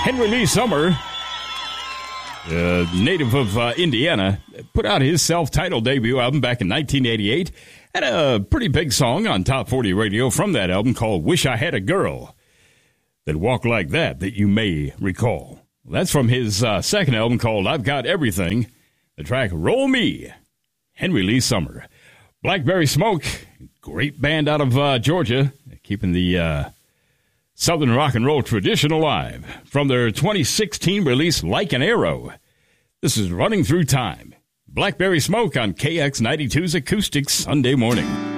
Henry Lee Summer, native of Indiana, put out his self-titled debut album back in 1988. Had a pretty big song on Top 40 Radio from that album called Wish I Had a Girl That Walked Like That you may recall. That's from his second album called I've Got Everything. The track Roll Me, Henry Lee Summer. Blackberry Smoke, great band out of Georgia, keeping the Southern rock and roll tradition alive. From their 2016 release Like an Arrow, this is Running Through Time. Blackberry Smoke on KX92's Acoustics Sunday Morning.